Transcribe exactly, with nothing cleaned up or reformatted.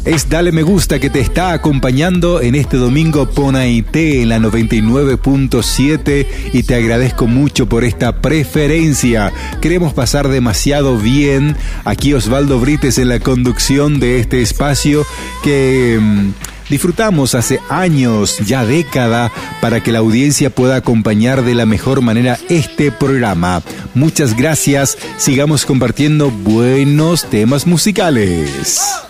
Es Dale Me Gusta que te está acompañando en este domingo Ponaité en la noventa y nueve punto siete y te agradezco mucho por esta preferencia. Queremos pasar demasiado bien. Aquí Osvaldo Brites en la conducción de este espacio que mmm, disfrutamos hace años, ya década, para que la audiencia pueda acompañar de la mejor manera este programa. Muchas gracias. Sigamos compartiendo buenos temas musicales.